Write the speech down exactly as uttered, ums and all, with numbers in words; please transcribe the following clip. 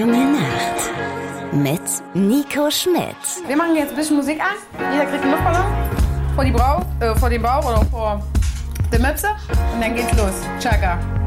Nacht mit Nico Schmidt. Wir machen jetzt ein bisschen Musik an. Jeder kriegt einen Luftballon vor die Brau, äh, vor den Bauch oder vor die Mütze. Und dann geht's los. Chaka.